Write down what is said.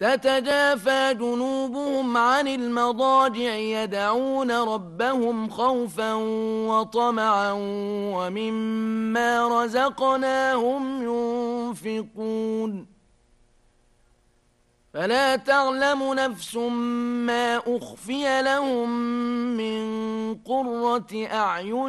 تتجافى جنوبهم عن المضاجع يدعون ربهم خوفا وطمعا ومما رزقناهم ينفقون فلا تعلم نفس ما أخفي لهم من قرة أعين